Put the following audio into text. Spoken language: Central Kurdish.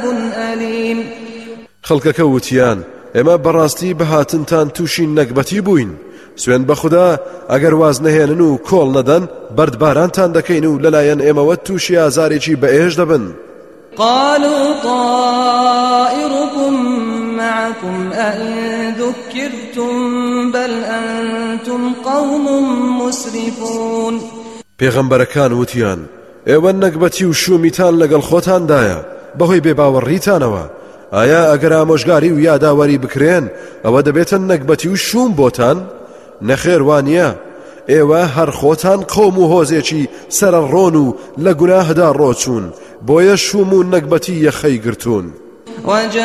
أليم. خەڵکەکە وتیان ئێمە بەڕاستی بەهاتنتان تووشی نەکبەتی بووین، سوێن بە خوددا ئەگەر واز نەهێنن و کۆڵ نەدەن بەردبارانتان دەکەین و لەلایەن ئێمەوە تووشی ئازارێکی بەئێش دەبن. قالوا طائركم معكم أئن ذكرتم بل أنتم قوم مسرفون. پێغەمبەرەکان وتیان ئێوە نەکبەتی و شومیتان لەگەڵ خۆتاندایە بەهۆی بێباوەڕیتانەوە، ئایا ئەگەر ئامۆژگاری و یاداوەری بکرێن ئەوە دەبێتە نەکبەتی و شوم بۆتان؟ نەخێر وانە ئێوە هەر خۆتان قەوم و هۆزێکی سەرڕۆن و لە گوناهدا ڕۆچوون، بۆیە شوم و نەکبەتی یەخەی گرتوون.